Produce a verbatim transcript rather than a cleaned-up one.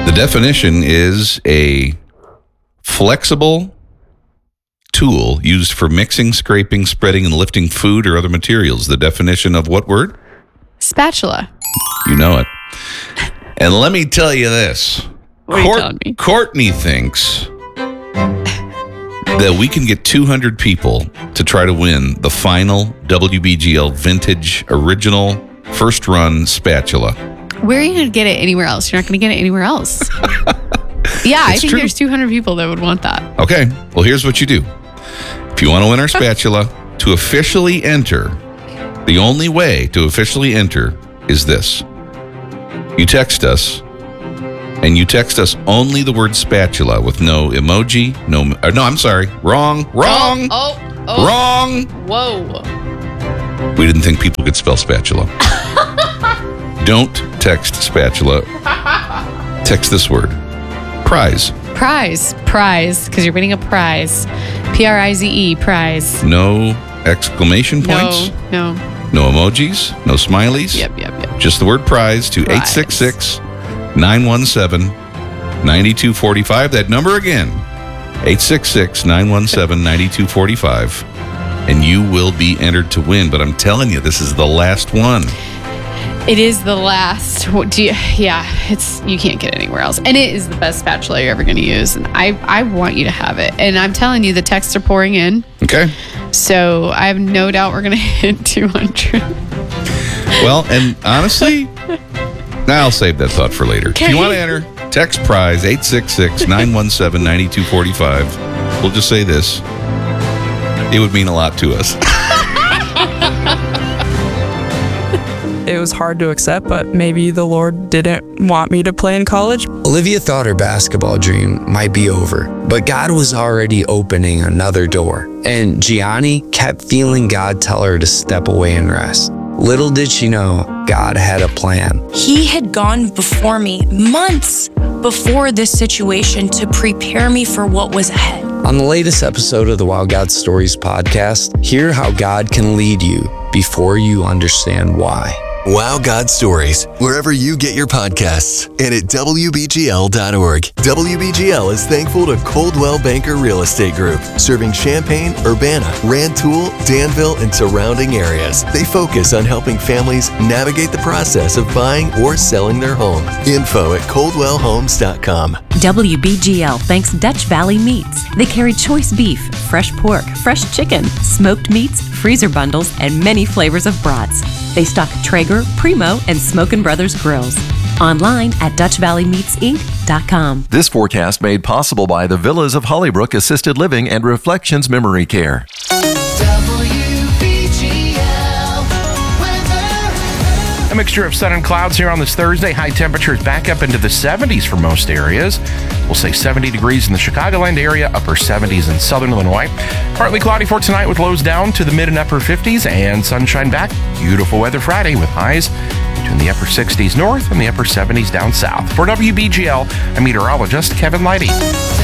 The definition is a flexible tool used for mixing, scraping, spreading, and lifting food or other materials. The definition of what word? Spatula. You know it. And let me tell you this. What are you telling me? Courtney thinks that we can get two hundred people to try to win the final W B G L vintage original first run spatula. Where are you going to get it anywhere else? You're not going to get it anywhere else. Yeah, I think true. there's two hundred people that would want that. Okay, well, here's what you do. If you want to win our spatula, to officially enter, the only way to officially enter is this. You text us, and you text us only the word spatula with no emoji, no, uh, no, I'm sorry, wrong, wrong, Oh, oh, oh. wrong. Whoa. We didn't think people could spell spatula. Don't text spatula. Text this word. Prize. Prize. Prize. Because you're winning a prize. P R I Z E. Prize. No exclamation points. No. No. No emojis. No smileys. Yep, yep, yep. Just the word prize to Prize. eight six six, nine one seven, nine two four five. That number again. eight six six, nine one seven, nine two four five. And you will be entered to win. But I'm telling you, this is the last one. It is the last. What do you, yeah, it's you can't get it anywhere else, and it is the best spatula you're ever going to use. And I, I want you to have it. And I'm telling you, the texts are pouring in. Okay. So I have no doubt we're going to hit two hundred. Well, and honestly, now I'll save that thought for later. Okay. If you want to enter, text prize eight six six, nine one seven, nine two four five. We'll just say this. It would mean a lot to us. It was hard to accept, but maybe the Lord didn't want me to play in college. Olivia thought her basketball dream might be over, but God was already opening another door. And Gianni kept feeling God tell her to step away and rest. Little did she know, God had a plan. He had gone before me months before this situation to prepare me for what was ahead. On the latest episode of the Wow God Stories podcast, hear how God can lead you before you understand why. Wow God Stories, wherever you get your podcasts, and at W B G L dot org. W B G L is thankful to Coldwell Banker Real Estate Group, serving Champaign, Urbana, Rantoul, Danville, and surrounding areas. They focus on helping families navigate the process of buying or selling their home. Info at coldwell homes dot com. W B G L thanks Dutch Valley Meats. They carry choice beef, fresh pork, fresh chicken, smoked meats, freezer bundles, and many flavors of brats. They stock Traeger, Primo, and Smokin' Brothers grills. Online at dutch valley meats inc dot com. This forecast made possible by the Villas of Hollybrook Assisted Living and Reflections Memory Care. A mixture of sun and clouds here on this Thursday. High temperatures back up into the seventies for most areas. We'll say seventy degrees in the Chicagoland area, upper seventies in southern Illinois. Partly cloudy for tonight with lows down to the mid and upper fifties and sunshine back. Beautiful weather Friday with highs between the upper sixties north and the upper seventies down south. For W B G L, I'm meteorologist Kevin Leidy.